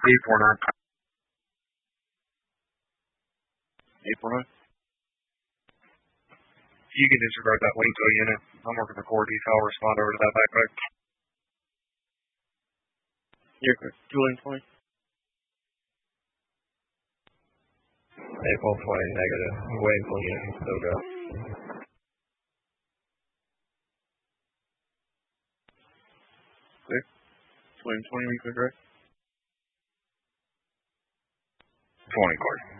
849. 849. You can disregard that link to a unit. I'm working the core detail. I'll respond over to that backpack. You're good. 220. April 20 negative. I'm waiting for you to still go. Clear. 2020, we clear, right? 20 clear.